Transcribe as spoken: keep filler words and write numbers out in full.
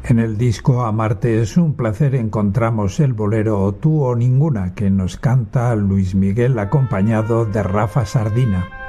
En el disco Amarte es un placer encontramos el bolero Tú o Ninguna, que nos canta Luis Miguel acompañado de Rafa Sardina.